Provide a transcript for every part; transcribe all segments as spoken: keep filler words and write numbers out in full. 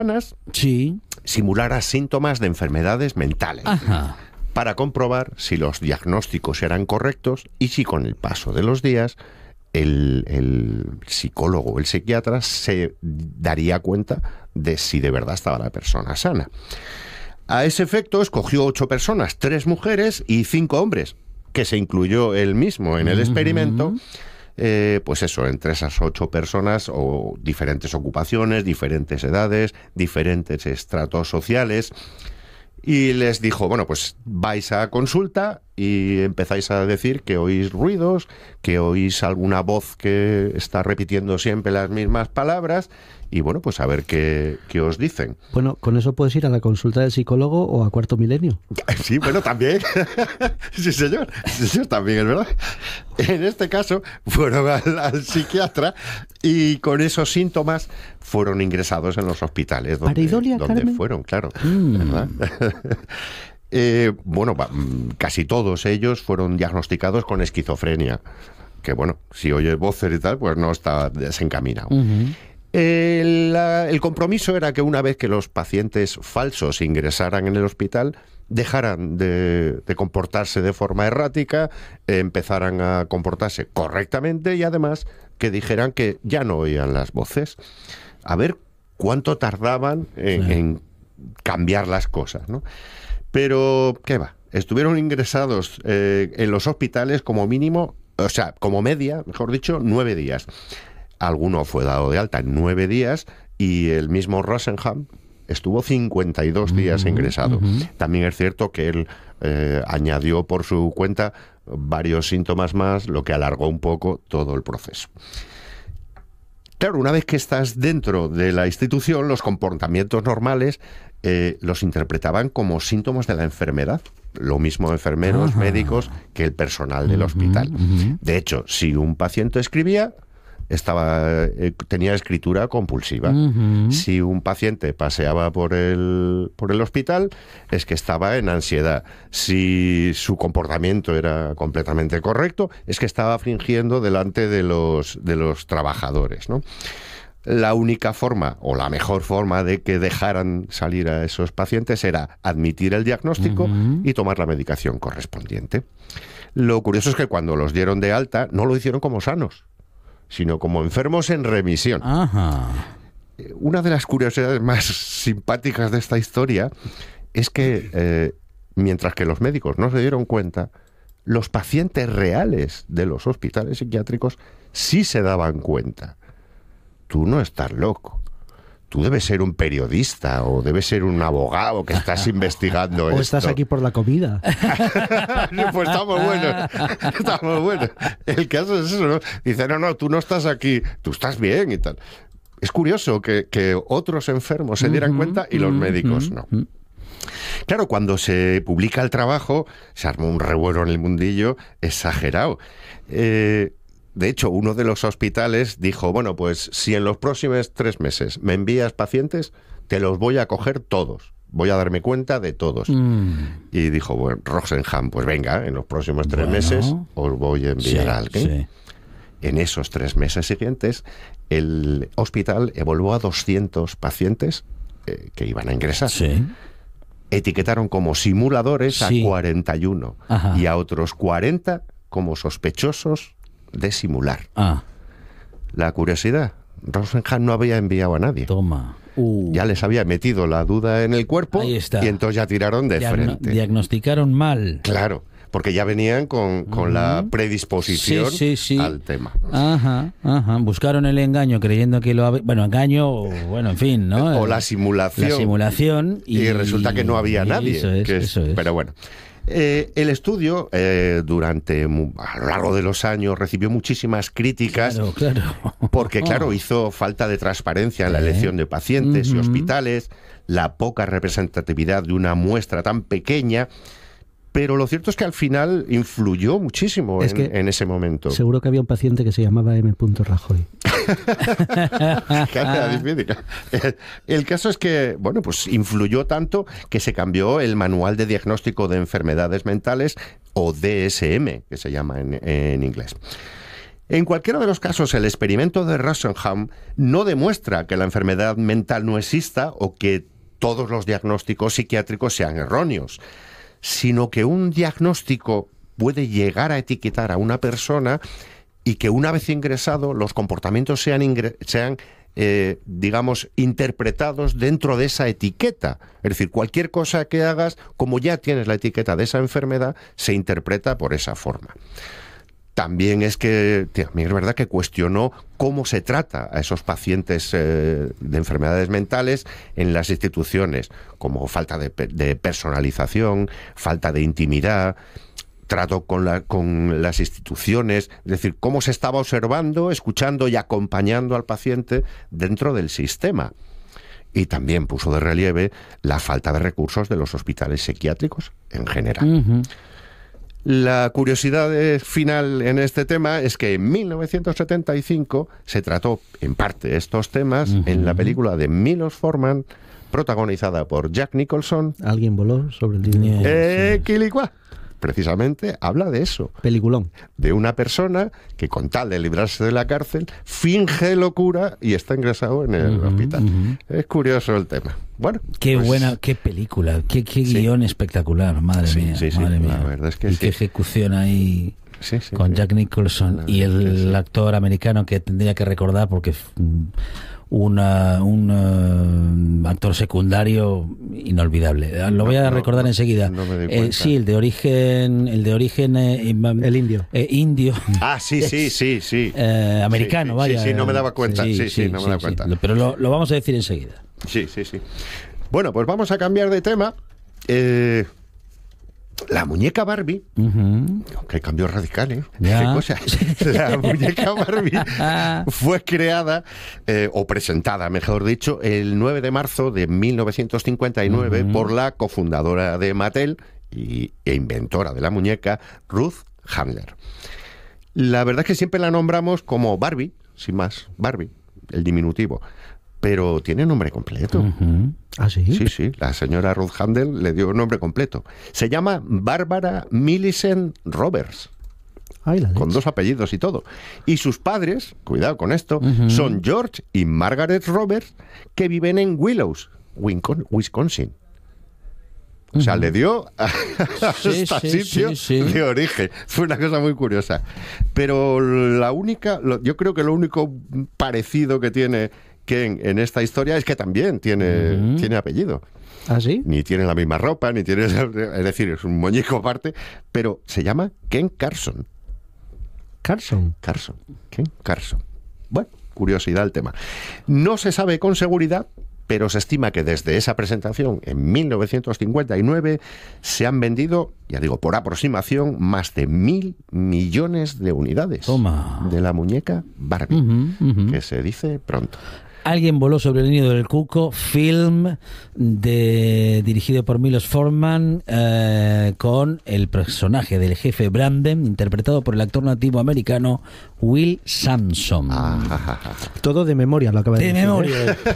sí. simulara síntomas de enfermedades mentales. Ajá. Para comprobar si los diagnósticos eran correctos y si con el paso de los días el, el psicólogo o el psiquiatra se daría cuenta de si de verdad estaba la persona sana. A ese efecto escogió ocho personas, tres mujeres y cinco hombres, que se incluyó él mismo en el uh-huh. experimento. Eh, pues eso, entre esas ocho personas, o diferentes ocupaciones, diferentes edades, diferentes estratos sociales. Y les dijo, bueno, pues vais a consulta y empezáis a decir que oís ruidos, que oís alguna voz que está repitiendo siempre las mismas palabras, y bueno, pues a ver qué, qué os dicen. Bueno, con eso puedes ir a la consulta del psicólogo o a Cuarto Milenio. Sí, bueno, también. Sí, señor. Sí, señor, también es verdad. En este caso, fueron al, al psiquiatra y con esos síntomas fueron ingresados en los hospitales donde, Pareidolia, donde Carmen. fueron, claro. Mm. ¿Verdad? eh, bueno, casi todos ellos fueron diagnosticados con esquizofrenia. Que bueno, si oyes voces y tal, pues no está desencaminado. Uh-huh. El, la, el compromiso era que una vez que los pacientes falsos ingresaran en el hospital, dejaran de, de comportarse de forma errática, eh, empezaran a comportarse correctamente y además que dijeran que ya no oían las voces. A ver cuánto tardaban en, sí. en cambiar las cosas, ¿no? Pero, ¿qué va? Estuvieron ingresados eh, en los hospitales como mínimo, o sea, como media, mejor dicho, nueve días. Alguno fue dado de alta en nueve días y el mismo Rosenhan estuvo cincuenta y dos días uh-huh, ingresado. Uh-huh. También es cierto que él eh, añadió por su cuenta varios síntomas más, lo que alargó un poco todo el proceso. Claro, una vez que estás dentro de la institución, los comportamientos normales eh, los interpretaban como síntomas de la enfermedad. Lo mismo enfermeros, uh-huh. médicos, que el personal del uh-huh, hospital. Uh-huh. De hecho, si un paciente escribía, estaba eh, tenía escritura compulsiva. Uh-huh. Si un paciente paseaba por el, por el hospital, es que estaba en ansiedad. Si su comportamiento era completamente correcto, es que estaba fingiendo delante de los, de los trabajadores, ¿no? La única forma, o la mejor forma de que dejaran salir a esos pacientes era admitir el diagnóstico uh-huh. y tomar la medicación correspondiente. Lo curioso es que cuando los dieron de alta, no lo hicieron como sanos, sino como enfermos en remisión. Ajá. Una de las curiosidades más simpáticas de esta historia es que, eh, mientras que los médicos no se dieron cuenta, los pacientes reales de los hospitales psiquiátricos sí se daban cuenta. Tú no estás loco. Tú debes ser un periodista o debes ser un abogado que estás investigando o esto. O estás aquí por la comida. Pues estamos buenos. Estamos buenos. El caso es eso, ¿no? Dice, no, no, tú no estás aquí. Tú estás bien y tal. Es curioso que, que otros enfermos se dieran uh-huh, cuenta y los uh-huh, médicos no. Uh-huh. Claro, cuando se publica el trabajo, se armó un revuelo en el mundillo exagerado. Eh... De hecho, uno de los hospitales dijo, bueno, pues si en los próximos tres meses me envías pacientes, te los voy a coger todos. Voy a darme cuenta de todos. Mm. Y dijo, bueno, Rosenhan, pues venga, en los próximos tres bueno, meses os voy a enviar sí, a alguien. Sí. En esos tres meses siguientes, el hospital evaluó a doscientos pacientes eh, que iban a ingresar. Sí. Etiquetaron como simuladores sí. a cuarenta y uno. Ajá. Y a otros cuarenta como sospechosos de simular. Ah. La curiosidad, Rosenhan no había enviado a nadie. Toma. Uh. Ya les había metido la duda en el cuerpo y entonces ya tiraron de Diagno- frente. Diagnosticaron mal. Claro, porque ya venían con, con uh-huh. la predisposición sí, sí, sí. al tema. Ajá, ajá. Buscaron el engaño creyendo que lo había... Bueno, engaño, bueno, en fin, ¿no? O la simulación. La simulación. Y, y resulta que no había nadie. Eso es, que es, eso es. Pero bueno. Eh, el estudio, eh, durante a lo largo de los años, recibió muchísimas críticas. Claro, claro. Porque, claro, hizo falta de transparencia en la elección de pacientes uh-huh. y hospitales, la poca representatividad de una muestra tan pequeña. Pero lo cierto es que al final influyó muchísimo en, en ese momento. Seguro que había un paciente que se llamaba M. Rajoy. El caso es que, bueno, pues influyó tanto que se cambió el Manual de Diagnóstico de Enfermedades Mentales, o D S M, que se llama en, en inglés. En cualquiera de los casos, el experimento de Rosenham no demuestra que la enfermedad mental no exista o que todos los diagnósticos psiquiátricos sean erróneos, sino que un diagnóstico puede llegar a etiquetar a una persona y que una vez ingresado los comportamientos sean, ingre- sean eh, digamos, interpretados dentro de esa etiqueta. Es decir, cualquier cosa que hagas, como ya tienes la etiqueta de esa enfermedad, se interpreta por esa forma. También es que, también es verdad que cuestionó cómo se trata a esos pacientes eh, de enfermedades mentales en las instituciones, como falta de, de personalización, falta de intimidad, trato con, la, con las instituciones, es decir, cómo se estaba observando, escuchando y acompañando al paciente dentro del sistema. Y también puso de relieve la falta de recursos de los hospitales psiquiátricos en general. Uh-huh. La curiosidad final en este tema es que en mil novecientos setenta y cinco se trató en parte estos temas uh-huh. en la película de Milos Forman, protagonizada por Jack Nicholson. Alguien voló sobre el dinero. Eh, Quilicua. Precisamente habla de eso. Peliculón. De una persona que, con tal de librarse de la cárcel, finge locura y está ingresado en el uh-huh, hospital. Uh-huh. Es curioso el tema. Bueno, qué pues, buena, qué película, qué, qué sí. guión espectacular, madre sí, mía, sí, sí, madre mía. La verdad es que y sí. qué ejecución ahí sí, sí, con sí. Jack Nicholson y el sí. actor americano que tendría que recordar porque una, un uh, actor secundario inolvidable. Lo no, voy a recordar no, enseguida. No me eh, sí, el de origen, el de origen eh, el indio. Eh, indio. Ah, sí, sí, sí, sí. Eh, americano, sí, sí, vaya. Sí, sí, no me daba cuenta. Sí, sí, sí, sí no sí, me daba sí, cuenta. Sí. Pero lo, lo vamos a decir enseguida. Sí, sí, sí. Bueno, pues vamos a cambiar de tema. Eh, la muñeca Barbie, uh-huh. qué cambio radical, ¿eh? Ya. Qué cosa. La muñeca Barbie fue creada, eh, o presentada, mejor dicho, el nueve de marzo de mil novecientos cincuenta y nueve uh-huh. por la cofundadora de Mattel y, e inventora de la muñeca, Ruth Handler. La verdad es que siempre la nombramos como Barbie, sin más, Barbie, el diminutivo. Pero tiene nombre completo. Uh-huh. ¿Ah, sí? Sí, sí. La señora Ruth Handler le dio nombre completo. Se llama Barbara Millicent Roberts. Ay, la con leche. dos apellidos y todo. Y sus padres, cuidado con esto, uh-huh. son George y Margaret Roberts, que viven en Willows, Wisconsin. O sea, uh-huh. le dio a, a sí, este sí, sitio sí, sí. de origen. Fue una cosa muy curiosa. Pero la única, lo, yo creo que lo único parecido que tiene Ken en esta historia es que también tiene, uh-huh. tiene apellido. ¿Ah, sí? Ni tiene la misma ropa, ni tiene... Es decir, es un muñeco aparte, pero se llama Ken Carson. Carson. Carson. Ken Carson. Bueno, curiosidad el tema. No se sabe con seguridad, pero se estima que desde esa presentación, en mil novecientos cincuenta y nueve, se han vendido, ya digo, por aproximación, más de mil millones de unidades. Toma. De la muñeca Barbie, uh-huh, uh-huh. que se dice pronto. Alguien voló sobre el nido del cuco, film de, dirigido por Milos Forman, eh, con el personaje del jefe Brandon, interpretado por el actor nativo americano Will Sampson. Ah, todo de memoria lo acaba de, de decir. De memoria.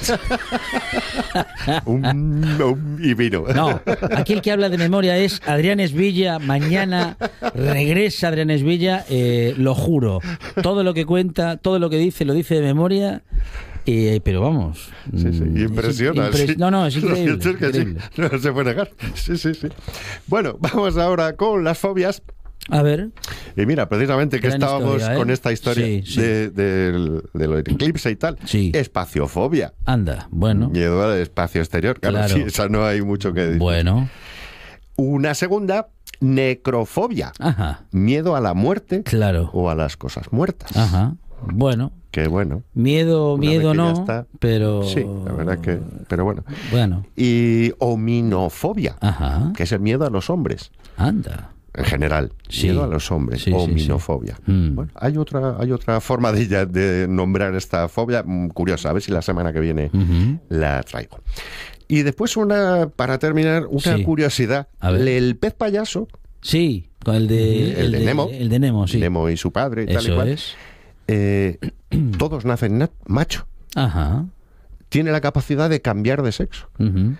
¿eh? un, un, y vino. No, aquí el que habla de memoria es Adrián Esvilla. Mañana regresa Adrián Esvilla, eh, lo juro. Todo lo que cuenta, todo lo que dice, lo dice de memoria. Eh, pero vamos, sí, sí. Impresiona. Es impres- sí. No, no, es increíble. Es que increíble. Sí, no se puede negar. Sí, sí, sí. Bueno, vamos ahora con las fobias. A ver. Y mira, precisamente que Gran estábamos historia, ¿eh? con esta historia sí, sí. de, de, de lo del eclipse y tal. Sí. Espaciofobia. Anda, bueno. Miedo al espacio exterior. Claro, Claro. sí, esa no hay mucho que decir. Bueno. Una segunda, necrofobia. Ajá. Miedo a la muerte. Claro. O a las cosas muertas. Ajá. Bueno. Que bueno. Miedo, miedo no, está, pero... Sí, la verdad que... Pero bueno. Bueno. Y hominofobia, Ajá. que es el miedo a los hombres. Anda. En general, Sí. miedo a los hombres, Sí, sí, hominofobia. sí. Mm. Bueno, hay otra, hay otra forma de, ella, de nombrar esta fobia mm, curiosa, a ver si la semana que viene Uh-huh. la traigo. Y después una, para terminar, una Sí. curiosidad. A ver. El pez payaso, Sí, con el de... El de Nemo. El de Nemo, sí. Nemo y su padre y tal y Eso cual, es. eh, todos nacen na- macho. Ajá. Tiene la capacidad de cambiar de sexo. Uh-huh.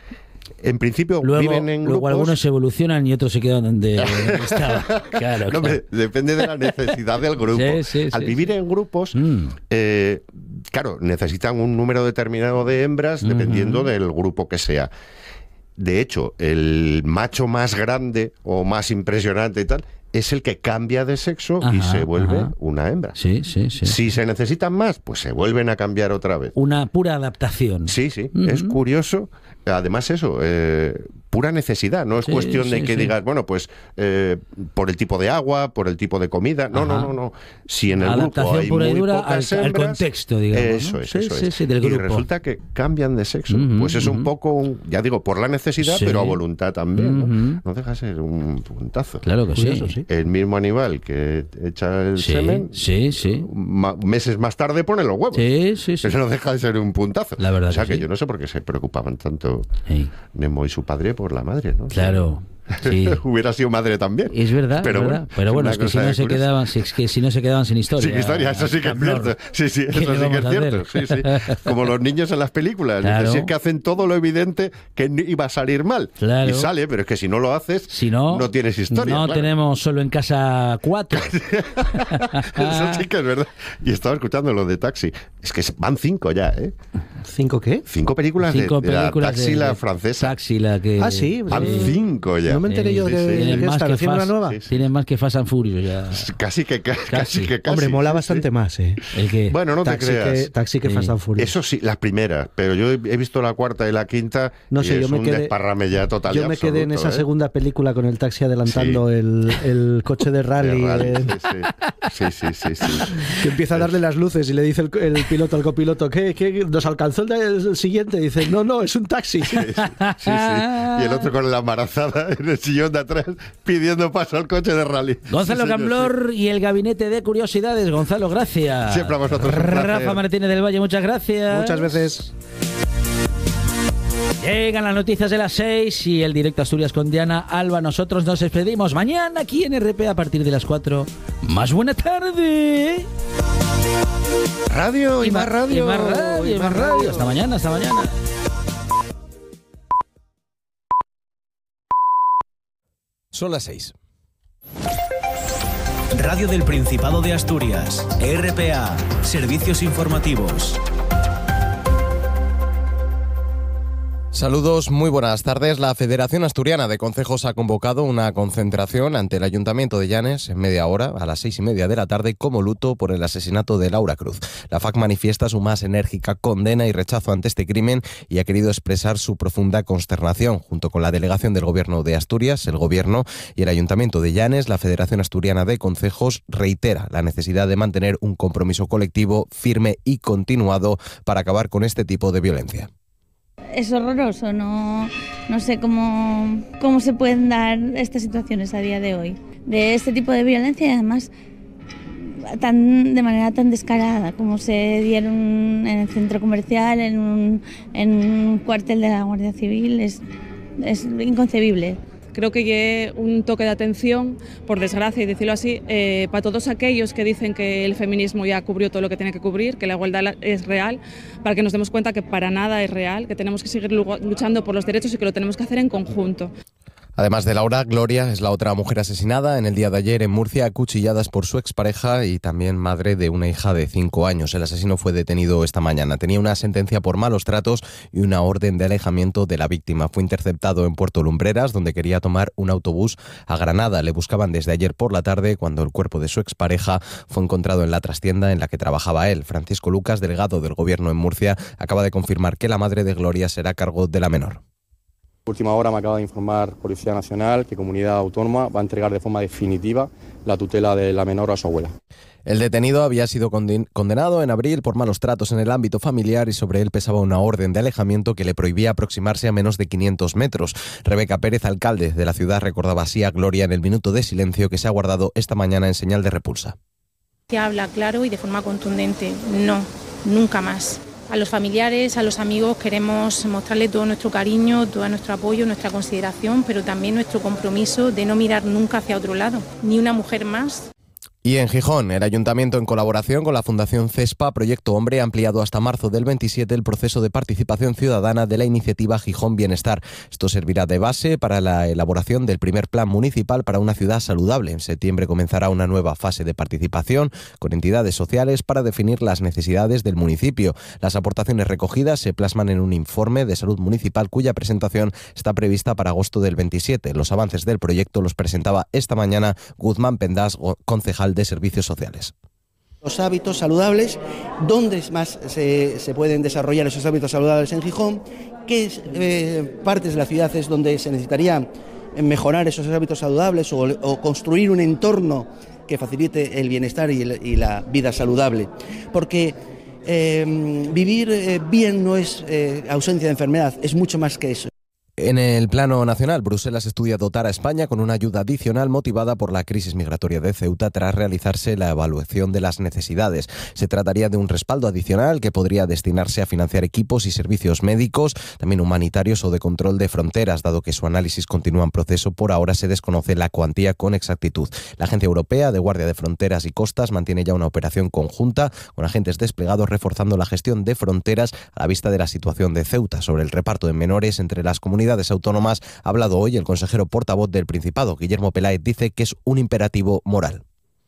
En principio luego, viven en luego grupos. Algunos evolucionan y otros se quedan donde estaban. Claro, No, claro. me, depende de la necesidad del grupo. Sí, sí, Al sí, vivir sí. en grupos, Mm. eh, claro, necesitan un número determinado de hembras dependiendo Ujú. del grupo que sea. De hecho, el macho más grande o más impresionante y tal es el que cambia de sexo y Ajá, se vuelve ajá. una hembra. Sí, sí, sí. Si se necesitan más, pues se vuelven a cambiar otra vez. Una pura adaptación. Sí, sí, Ujú. es curioso. Además eso, eh, pura necesidad, no es Sí, cuestión de sí, que sí. digas, bueno, pues eh, por el tipo de agua, por el tipo de comida. No, no, Ajá. no, no. Si en el Adaptación grupo hay pura y muy dura pocas al- al hembras, contexto, digamos, ¿no? Eso es, Sí, eso sí, es. sí, del Y grupo. resulta que cambian de sexo. Ujú, Pues es un ujú. poco, un- ya digo, por la necesidad, Sí. pero a voluntad también, ¿no? Ujú. No deja de ser un puntazo. Claro que Curioso, sí. sí. El mismo animal que echa el Sí, semen, sí, sí. ma- meses más tarde pone los huevos. Sí, sí, sí. Eso no deja de ser un puntazo. La verdad o sea que que sí. yo no sé por qué se preocupaban tanto Sí. Nemo y su padre por la madre, ¿no? Claro. Sí. Hubiera sido madre también. Es verdad, Pero es bueno, verdad. Pero bueno, una es que si cosa no se curiosa. quedaban, si, es que si no se quedaban sin historia. Sin historia, eso sí que es Camblor. cierto. Sí, sí, ¿Qué eso le sí que es vamos a cierto. Sí, sí. Como los niños en las películas. Claro. Dices, si es que hacen todo lo evidente que no iba a salir mal. Claro. Y sale, pero es que si no lo haces, Si no, no tienes historia. No claro. tenemos solo en casa cuatro. Eso sí que es verdad. Y estaba escuchando lo de Taxi. Es que van cinco ya, ¿eh? ¿Cinco qué? Cinco películas, Cinco de, de la películas Taxi, de- la de francesa. Taxi, la que. Ah, sí. Van Sí. cinco ya. No me enteré yo Sí, que, sí. que Tienen más están que haciendo una Fast- nueva. Sí, sí. Tienen más que Fast and Furious ya. Casi que casi, casi que casi. Hombre, mola sí, bastante sí. más, ¿eh? El que. Bueno, no taxi te creas. Que, taxi que Sí. Fast and Furious. Eso sí, las primeras, pero yo he he visto la cuarta y la quinta No y sé, es yo me un quedé- desparrame ya total y Yo me quedé en absoluto, esa ¿eh? segunda película con el taxi adelantando Sí. el, el coche de De rally, rally, eh, sí, sí, sí, sí, sí, sí. que empieza a darle las luces y le dice el, el piloto al copiloto, ¿qué, qué, nos alcanzó el, el siguiente? Y dice, no, no, es un taxi. Sí, sí, sí. Y el otro con la embarazada en el sillón de atrás pidiendo paso al coche de rally. Gonzalo Sí, señor, Camblor y el gabinete de curiosidades. Gonzalo, gracias. Siempre a vosotros, un placer. Rafa Martínez del Valle, muchas gracias. Muchas veces. Llegan las noticias de las seis y el directo Asturias con Diana Alba. Nosotros nos despedimos mañana aquí en R P A a partir de las cuatro. Más buena tarde. Radio y, más ma- radio. Y más radio, y más radio. Hasta mañana, hasta mañana. Son las seis. Radio del Principado de Asturias, R P A, Servicios Informativos. Saludos, muy buenas tardes. La Federación Asturiana de Concejos ha convocado una concentración ante el Ayuntamiento de Llanes en media hora, a las seis y media de la tarde, como luto por el asesinato de Laura Cruz. La F A C manifiesta su más enérgica condena y rechazo ante este crimen y ha querido expresar su profunda consternación. Junto con la delegación del Gobierno de Asturias, el Gobierno y el Ayuntamiento de Llanes, la Federación Asturiana de Concejos reitera la necesidad de mantener un compromiso colectivo firme y continuado para acabar con este tipo de violencia. Es horroroso, no, no sé cómo, cómo se pueden dar estas situaciones a día de hoy. De este tipo de violencia y además tan, de manera tan descarada como se dieron en el centro comercial, en un, en un cuartel de la Guardia Civil, es, es inconcebible. Creo que es un toque de atención, por desgracia, y decirlo así, eh, para todos aquellos que dicen que el feminismo ya cubrió todo lo que tiene que cubrir, que la igualdad es real, para que nos demos cuenta que para nada es real, que tenemos que seguir luchando por los derechos y que lo tenemos que hacer en conjunto. Además de Laura, Gloria es la otra mujer asesinada en el día de ayer en Murcia, a cuchilladas por su expareja y también madre de una hija de cinco años. El asesino fue detenido esta mañana. Tenía una sentencia por malos tratos y una orden de alejamiento de la víctima. Fue interceptado en Puerto Lumbreras, donde quería tomar un autobús a Granada. Le buscaban desde ayer por la tarde, cuando el cuerpo de su expareja fue encontrado en la trastienda en la que trabajaba él. Francisco Lucas, delegado del Gobierno en Murcia, acaba de confirmar que la madre de Gloria será a cargo de la menor. Última hora me acaba de informar Policía Nacional que Comunidad Autónoma va a entregar de forma definitiva la tutela de la menor a su abuela. El detenido había sido condenado en abril por malos tratos en el ámbito familiar y sobre él pesaba una orden de alejamiento que le prohibía aproximarse a menos de quinientos metros. Rebeca Pérez, alcalde de la ciudad, recordaba así a Gloria en el minuto de silencio que se ha guardado esta mañana en señal de repulsa. Se habla claro y de forma contundente, no, nunca más. A los familiares, a los amigos queremos mostrarle todo nuestro cariño, todo nuestro apoyo, nuestra consideración, pero también nuestro compromiso de no mirar nunca hacia otro lado, ni una mujer más. Y en Gijón, el Ayuntamiento, en colaboración con la Fundación CESPA, Proyecto Hombre, ha ampliado hasta marzo del veintisiete el proceso de participación ciudadana de la iniciativa Gijón Bienestar. Esto servirá de base para la elaboración del primer plan municipal para una ciudad saludable. En septiembre comenzará una nueva fase de participación con entidades sociales para definir las necesidades del municipio. Las aportaciones recogidas se plasman en un informe de salud municipal cuya presentación está prevista para agosto del veintisiete. Los avances del proyecto los presentaba esta mañana Guzmán Pendas, concejal de Servicios Sociales. Los hábitos saludables, dónde más se, se pueden desarrollar esos hábitos saludables en Gijón, qué eh, partes de la ciudad es donde se necesitaría mejorar esos hábitos saludables o, o construir un entorno que facilite el bienestar y, el, y la vida saludable. Porque eh, vivir eh, bien no es eh, ausencia de enfermedad, es mucho más que eso. En el plano nacional, Bruselas estudia dotar a España con una ayuda adicional motivada por la crisis migratoria de Ceuta tras realizarse la evaluación de las necesidades. Se trataría de un respaldo adicional que podría destinarse a financiar equipos y servicios médicos, también humanitarios o de control de fronteras, dado que su análisis continúa en proceso. Por ahora se desconoce la cuantía con exactitud. La Agencia Europea de Guardia de Fronteras y Costas mantiene ya una operación conjunta con agentes desplegados reforzando la gestión de fronteras a la vista de la situación de Ceuta. Sobre el reparto de menores entre las comunidades autónomas ha hablado hoy el consejero portavoz del Principado, Guillermo Peláez. Dice que es un imperativo moral.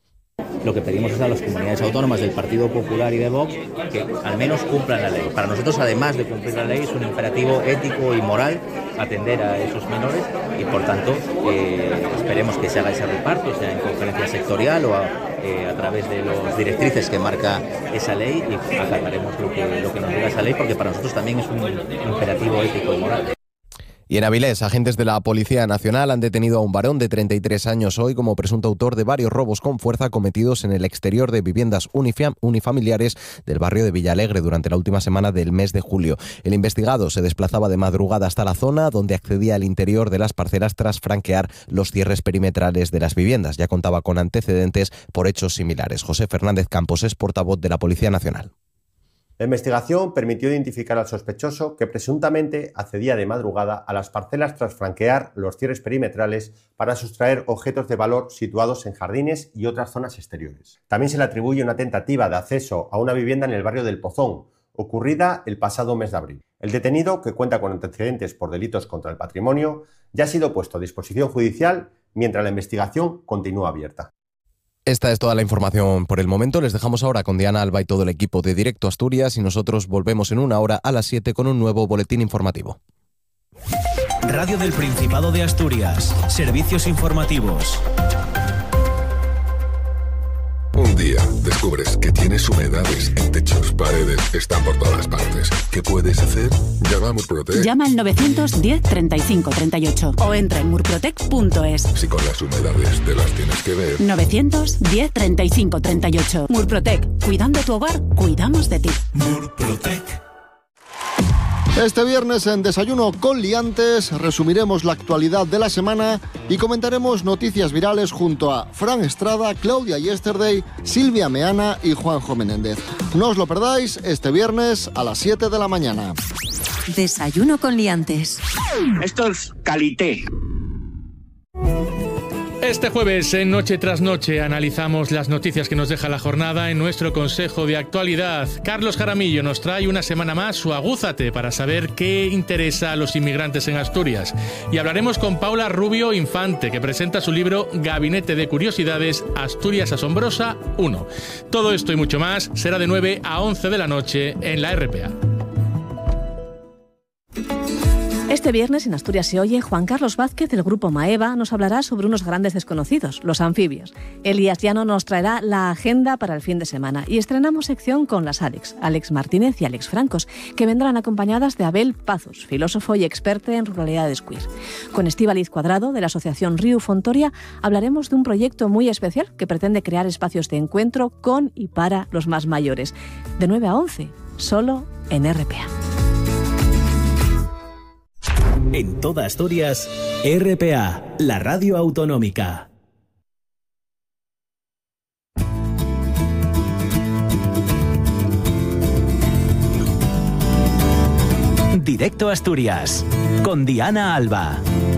Lo que pedimos es a las comunidades autónomas del Partido Popular y de Vox que al menos cumplan la ley. Para nosotros, además de cumplir la ley, es un imperativo ético y moral atender a esos menores y, por tanto, eh, esperemos que se haga ese reparto, sea en conferencia sectorial o a, eh, a través de las directrices que marca esa ley, y acataremos lo que, lo que nos diga esa ley, porque para nosotros también es un imperativo ético y moral. Y en Avilés, agentes de la Policía Nacional han detenido a un varón de treinta y tres años hoy como presunto autor de varios robos con fuerza cometidos en el exterior de viviendas unifamiliares del barrio de Villalegre durante la última semana del mes de julio. El investigado se desplazaba de madrugada hasta la zona donde accedía al interior de las parcelas tras franquear los cierres perimetrales de las viviendas. Ya contaba con antecedentes por hechos similares. José Fernández Campos es portavoz de la Policía Nacional. La investigación permitió identificar al sospechoso que presuntamente accedía de madrugada a las parcelas tras franquear los cierres perimetrales para sustraer objetos de valor situados en jardines y otras zonas exteriores. También se le atribuye una tentativa de acceso a una vivienda en el barrio del Pozón, ocurrida el pasado mes de abril. El detenido, que cuenta con antecedentes por delitos contra el patrimonio, ya ha sido puesto a disposición judicial mientras la investigación continúa abierta. Esta es toda la información por el momento. Les dejamos ahora con Diana Alba y todo el equipo de Directo Asturias y nosotros volvemos en una hora a las siete con un nuevo boletín informativo. Radio del Principado de Asturias. Servicios informativos. Un día descubres que tienes humedades en techos, paredes, están por todas partes. ¿Qué puedes hacer? Llama a Murprotec. Llama al novecientos diez treinta y cinco treinta y ocho o entra en murprotec punto es. Si con las humedades te las tienes que ver. novecientos diez treinta y cinco treinta y ocho. Murprotec. Cuidando tu hogar, cuidamos de ti. Murprotec. Este viernes en Desayuno con Liantes resumiremos la actualidad de la semana y comentaremos noticias virales junto a Fran Estrada, Claudia Yesterday, Silvia Meana y Juanjo Menéndez. No os lo perdáis este viernes a las siete de la mañana. Desayuno con Liantes. Esto es calité. Este jueves, en Noche tras Noche, analizamos las noticias que nos deja la jornada en nuestro Consejo de Actualidad. Carlos Jaramillo nos trae una semana más su Agúzate para saber qué interesa a los inmigrantes en Asturias. Y hablaremos con Paula Rubio Infante, que presenta su libro Gabinete de Curiosidades, Asturias Asombrosa uno. Todo esto y mucho más será de nueve a once de la noche en la R P A. Este viernes en Asturias se oye, Juan Carlos Vázquez del grupo Maeva nos hablará sobre unos grandes desconocidos, los anfibios. Elías Llano nos traerá la agenda para el fin de semana y estrenamos sección con las Alex, Alex Martínez y Alex Francos, que vendrán acompañadas de Abel Pazos, filósofo y experto en ruralidades queer. Con Estíbaliz Cuadrado de la asociación Riu Fontoria hablaremos de un proyecto muy especial que pretende crear espacios de encuentro con y para los más mayores. De nueve a once, solo en R P A. En toda Asturias, R P A, la radio autonómica. Directo Asturias, con Diana Alba.